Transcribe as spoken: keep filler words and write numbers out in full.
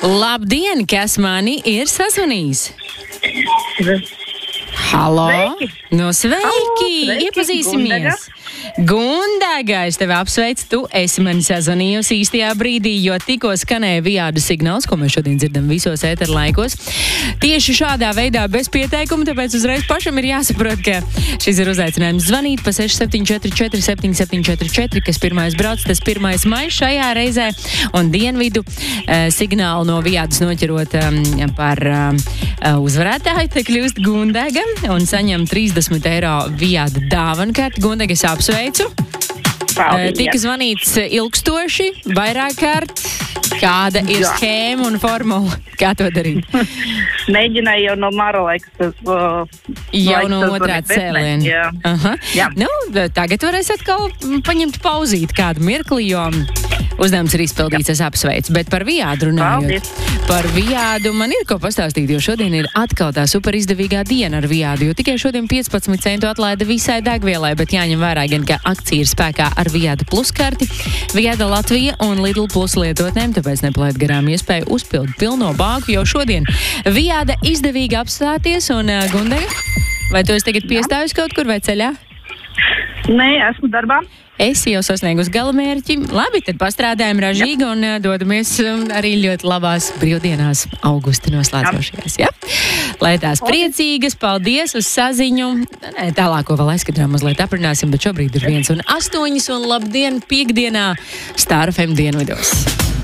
Labdien, kas mani ir sazvanījis? Halo! Sveiki. No sveiki! Halo, sveiki, Iepazīsimies! Gundaga, es tevi apsveicu, tu esi mani sazvanījusi īstajā brīdī, jo tikko skanēja Viāda signāls, ko mēs šodien dzirdam visos ēterlaikos. Tieši šādā veidā bez pieteikuma, tāpēc uzreiz pašam ir jāsaprot, ka šis ir uzaicinājums zvanīt pa seši septiņi četri četri septiņi septiņi četri četri, kas pirmais brauc, tas pirmais maijs šajā reizē, un dienvidu uh, signālu no Viādas noķerot um, par um, uzvarētāju, te kļūst Gundaga un saņem trīsdesmit eiro Viāda dāvankarti. Gundaga, es apsveicu. Paldies. Tika zvanīts ilgstoši, vairāk kārt. Kāda ir Jā. schēma un formula? Kā to darīt? Mēģināju jau no Mara laikas. Tas, uh, Jau laiks no tas otrā var būt, cēliena. jā. Aha. Jā. Nu, tagad varēs atkal paņemt pauzīt kādu mirkli, jo uzdevums ir izpildīts, es apsveicu. Bet par Viādu runājot. Paldies. Par Viādu man ir ko pastāstīt, jo šodien ir atkal tā super izdevīgā diena ar Viādu, jo tikai šodien piecpadsmit centu atlaida visai degvielai, bet jāņem vērā gan, ka akcija ir spēkā ar Viāda plus karti, Viāda Latvija un Lidl plus lietotnēm, tāpēc nepalaid garām iespēju uzpildīt pilno bāku jau šodien. Viāda izdevīgi apstāties un uh, Gundaga, vai tu esi tagad piestājusi kaut kur vai ceļā? Nē, esmu darbā. Es jau sasniegus galamērķi. Labi, tad pastrādājam ražīgi un uh, dodamies um, arī ļoti labās brīvdienās augusta noslēdzošajās. Ja? Lai tās priecīgas, paldies uz saziņu. Nē, tālāko vēl aizkadrām mazliet aprunāsim, bet šobrīd ir viens un astoņas un labdien piekdienā Star F M dienvidos.